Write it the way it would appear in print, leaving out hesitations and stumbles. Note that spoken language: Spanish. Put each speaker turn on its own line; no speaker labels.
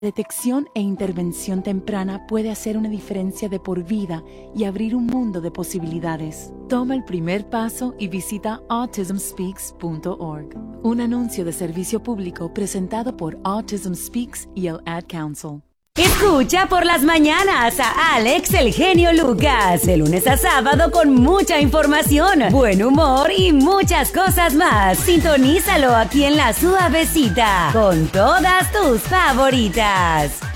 Detección e intervención temprana puede hacer una diferencia de por vida y abrir un mundo de posibilidades. Toma el primer paso y visita autismspeaks.org. Un anuncio de servicio público presentado por Autism Speaks y el Ad Council.
Escucha por las mañanas a Alex el Genio Lucas, de lunes a sábado con mucha información, buen humor y muchas cosas más. Sintonízalo aquí en La Suavecita, con todas tus favoritas.